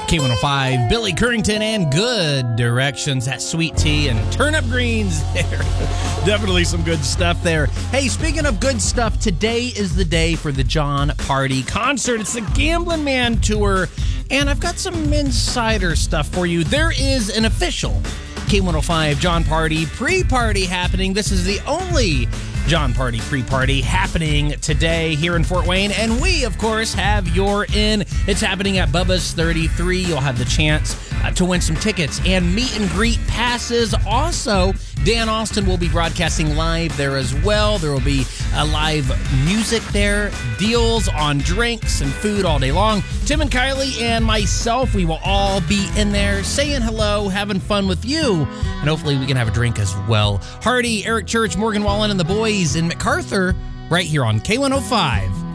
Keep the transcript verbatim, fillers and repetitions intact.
K one oh five, Billy Currington and Good Directions. That sweet tea and turnip greens there. Definitely some good stuff there. Hey, speaking of good stuff, today is the day for the Jon Pardi concert. It's the Gambling Man Tour, and I've got some insider stuff for you. There is an official K one oh five Jon Pardi pre-party happening. This is the only Jon Pardi pre-party happening today here in Fort Wayne, and we, of course, have your in. It's happening at Bubba's thirty-three. You'll have the chance uh, to win some tickets and meet and greet passes. Also, Dan Austin will be broadcasting live there as well. There will be a live music there, deals on drinks and food all day long. Tim and Kylie and myself, we will all be in there saying hello, having fun with you, and hopefully we can have a drink as well. Hardy, Eric Church, Morgan Wallen, and the boys in MacArthur right here on K one oh five.